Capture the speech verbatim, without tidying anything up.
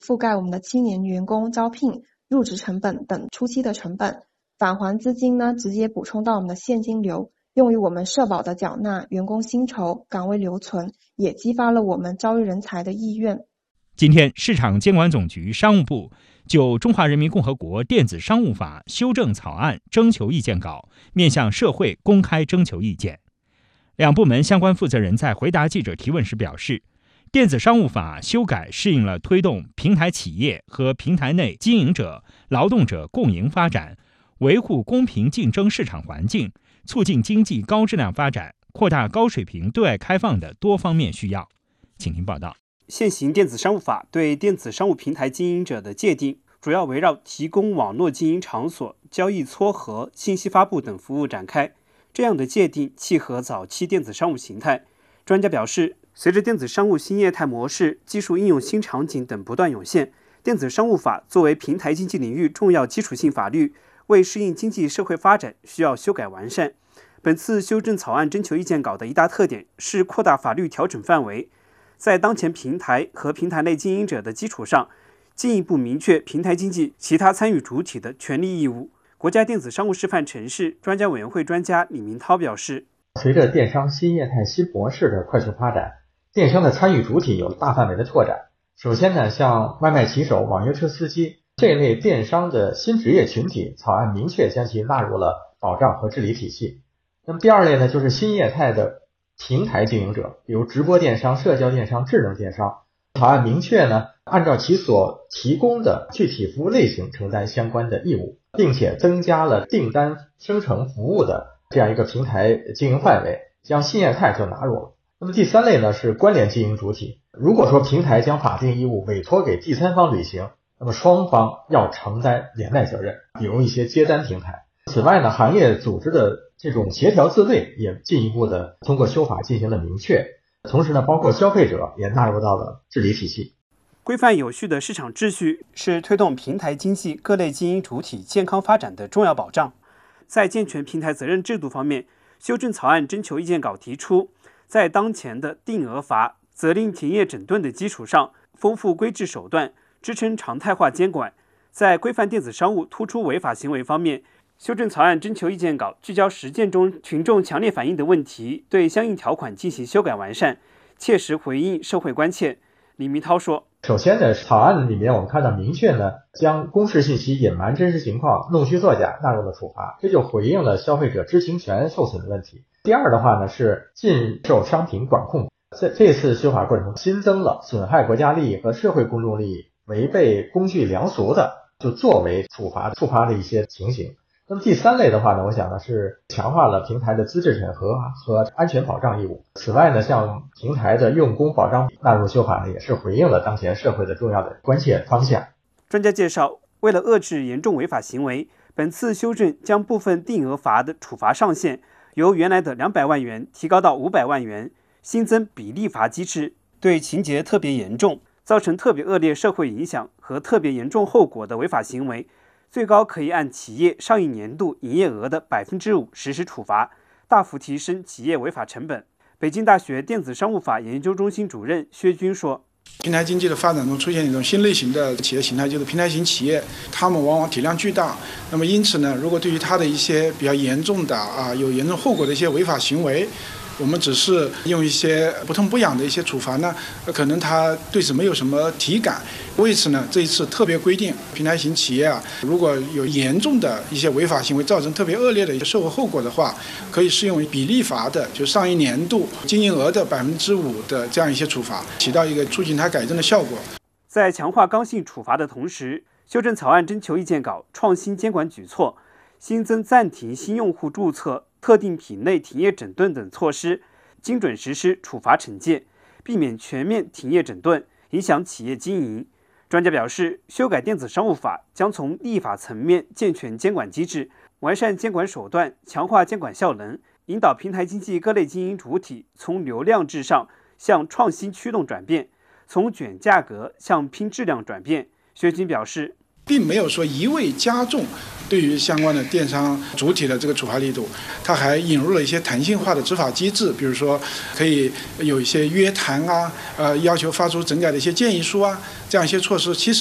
覆盖我们的青年员工招聘、入职成本等初期的成本。返还资金呢，直接补充到我们的现金流，用于我们社保的缴纳、员工薪酬、岗位留存，也激发了我们招育人才的意愿。 今天，市场监管总局商务部就《中华人民共和国电子商务法》修正草案征求意见稿面向社会公开征求意见。两部门相关负责人在回答记者提问时表示，电子商务法修改适应了推动平台企业和平台内经营者、劳动者共赢发展，维护公平竞争市场环境，促进经济高质量发展，扩大高水平对外开放的多方面需要。请听报道。 现行电子商务法对电子商务平台经营者的界定，主要围绕提供网络经营场所、交易撮合、信息发布等服务展开。这样的界定契合早期电子商务形态。专家表示，随着电子商务新业态模式、技术应用新场景等不断涌现，电子商务法作为平台经济领域重要基础性法律，为适应经济社会发展需要修改完善。本次修正草案征求意见稿的一大特点是扩大法律调整范围，在当前平台和平台内经营者的基础上，进一步明确平台经济其他参与主体的权利义务。国家电子商务示范城市专家委员会专家李明涛表示， 随着电商新业态新模式的快速发展，电商的参与主体有大范围的拓展。首先呢，像外卖骑手、网约车司机这一类电商的新职业群体，草案明确将其纳入了保障和治理体系。那么第二类呢，就是新业态的平台经营者，比如直播电商、社交电商、智能电商。草案明确呢，按照其所提供的具体服务类型承担相关的义务，并且增加了订单生成服务的这样一个平台经营范围，将新业态就纳入了。那么第三类呢，是关联经营主体。如果说平台将法定义务委托给第三方履行，那么双方要承担连带责任，比如一些接单平台。此外呢，行业组织的这种协调自卫也进一步的通过修法进行了明确。同时呢，包括消费者也纳入到了治理体系。 规范有序的市场秩序是推动平台经济各类经营主体健康发展的重要保障。在健全平台责任制度方面，修正草案征求意见稿提出，在当前的定额罚、责令停业整顿的基础上，丰富规制手段，支撑常态化监管。在规范电子商务突出违法行为方面，修正草案征求意见稿聚焦实践中群众强烈反映的问题，对相应条款进行修改完善，切实回应社会关切。李明涛说， 首先呢，草案里面我们看到明确呢，将公示信息隐瞒真实情况、弄虚作假纳入了处罚，这就回应了消费者知情权受损的问题。第二的话呢，是禁售商品管控。在这次修法过程中新增了损害国家利益和社会公众利益、违背公序良俗的，就作为处罚触发的一些情形。那么第三类的话呢，我想呢是强化了平台的资质审核和安全保障义务。此外呢，像平台的用工保障纳入修法呢，也是回应了当前社会的重要的关切方向。 专家介绍，为了遏制严重违法行为，本次修正将部分定额罚的处罚上限由原来的两百万元提高到五百万元，新增比例罚机制，对情节特别严重、造成特别恶劣社会影响和特别严重后果的违法行为，最高可以按企业上一年度营业额的百分之五实施处罚，大幅提升企业违法成本。北京大学电子商务法研究中心主任薛军说， 平台经济的发展中出现一种新类型的企业形态，就是平台型企业，他们往往体量巨大，那么因此呢，如果对于他的一些比较严重的啊有严重后果的一些违法行为，我们只是用一些不痛不痒的一些处罚呢，可能他对此没有什么体感。为此呢，这一次特别规定，平台型企业啊，如果有严重的一些违法行为造成特别恶劣的一些社会后果的话，可以适用比例罚的，就上一年度经营额的百分之五的这样一些处罚，起到一个促进它改正的效果。 在强化刚性处罚的同时，修正草案征求意见稿创新监管举措，新增暂停新用户注册、特定品类停业整顿等措施，精准实施处罚惩戒，避免全面停业整顿，影响企业经营。专家表示，修改电子商务法将从立法层面健全监管机制，完善监管手段，强化监管效能，引导平台经济各类经营主体从流量至上向创新驱动转变，从卷价格向拼质量转变。薛军表示， 并没有说一味加重对于相关的电商主体的这个处罚力度。它还引入了一些弹性化的执法机制，比如说可以有一些约谈啊，呃，要求发出整改的一些建议书啊，这样一些措施，其实